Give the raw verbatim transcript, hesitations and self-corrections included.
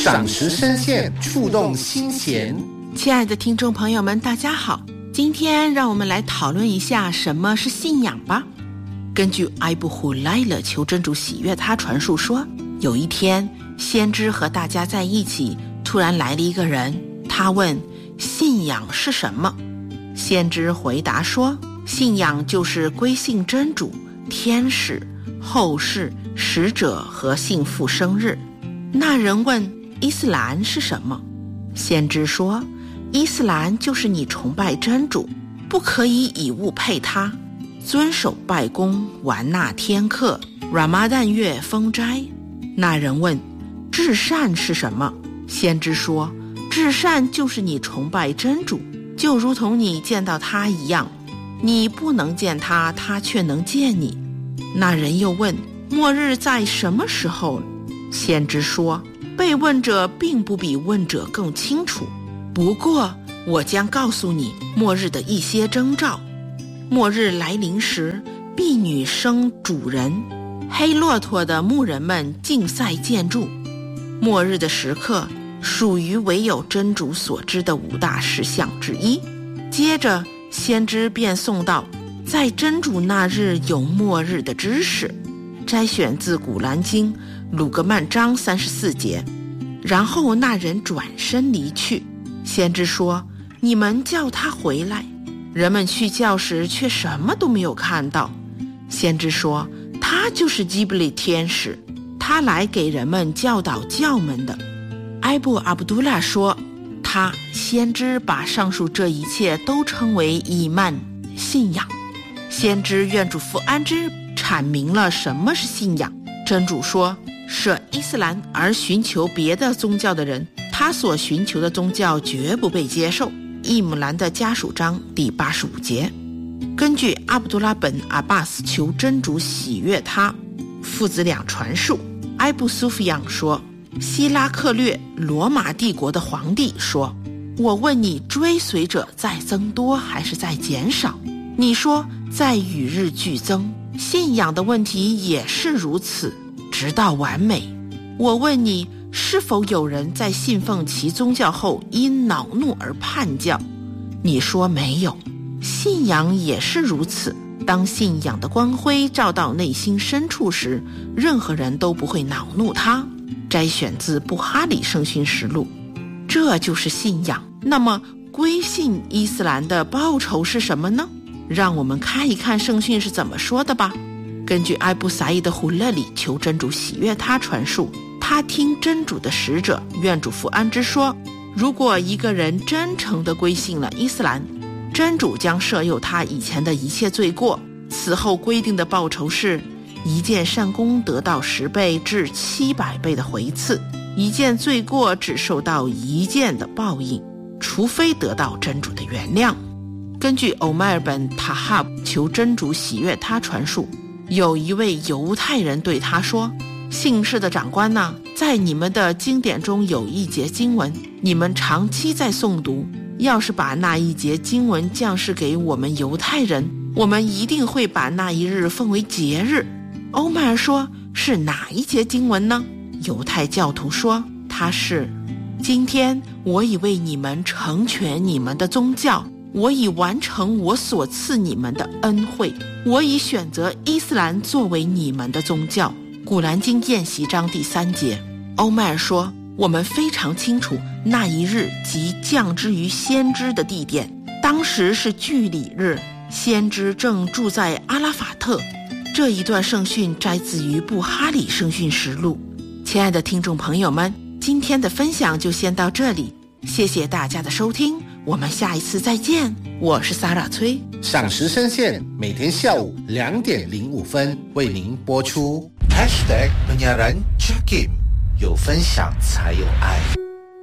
赏识深陷，触动心弦。 亲爱的听众朋友们，大家好，今天让我们来讨论一下什么是信仰吧。根据艾布胡莱勒求真主喜悦他传述说，有一天先知和大家在一起，突然来了一个人，他问信仰是什么。先知回答说，信仰就是归信真主、天使、后世、使者和信父生日。那人问伊斯兰是什么？先知说，伊斯兰就是你崇拜真主，不可以以物配他，遵守拜功、完纳天课、拉玛旦月封斋。那人问至善是什么？先知说，至善就是你崇拜真主，就如同你见到他一样，你不能见他，他却能见你。那人又问，末日在什么时候？先知说，被问者并不比问者更清楚，不过我将告诉你末日的一些征兆。末日来临时，婢女生主人，黑骆驼的牧人们竞赛建筑。末日的时刻属于唯有真主所知的五大事项之一。接着先知便诵道，在真主那日有末日的知识，摘选自古兰经鲁格曼章三十四节。然后那人转身离去。先知说，你们叫他回来。人们去叫时却什么都没有看到。先知说，他就是基布里天使，他来给人们教导教门的。埃布阿卜杜拉说，他先知把上述这一切都称为伊曼信仰。先知愿主福安之阐明了什么是信仰。真主说，舍伊斯兰而寻求别的宗教的人，他所寻求的宗教绝不被接受。易姆兰的家属章第八十五节。根据阿卜杜拉本阿巴斯求真主喜悦他父子俩传述，埃布苏菲扬说，希拉克略罗马帝国的皇帝说，我问你，追随者在增多还是在减少？你说在与日俱增。信仰的问题也是如此，直到完美。我问你，是否有人在信奉其宗教后因恼怒而叛教？你说没有。信仰也是如此，当信仰的光辉照到内心深处时，任何人都不会恼怒他。摘选自布哈里圣训实录。这就是信仰。那么归信伊斯兰的报酬是什么呢？让我们看一看圣训是怎么说的吧。根据埃布撒伊的胡勒里求真主喜悦他传述，他听真主的使者愿主福安之说，如果一个人真诚地归信了伊斯兰，真主将赦宥他以前的一切罪过。此后规定的报酬是一件善功得到十倍至七百倍的回赐，一件罪过只受到一件的报应，除非得到真主的原谅。根据欧迈尔本塔哈布求真主喜悦他传述，有一位犹太人对他说，信士的长官呢，在你们的经典中有一节经文，你们长期在诵读，要是把那一节经文降示给我们犹太人，我们一定会把那一日奉为节日。欧迈尔说，是哪一节经文呢？犹太教徒说，它是，今天我已为你们成全你们的宗教，我已完成我所赐你们的恩惠，我已选择伊斯兰作为你们的宗教。古兰经宴席章第三节。欧迈尔说，我们非常清楚那一日即降之于先知的地点，当时是聚礼日，先知正住在阿拉法特。这一段圣训摘自于布哈里圣训实录。亲爱的听众朋友们，今天的分享就先到这里，谢谢大家的收听，我们下一次再见。我是萨拉崔。 赏识深陷每天下午两点零五分为您播出。 Hashtag penyiaran Jakim， 有分享才有爱。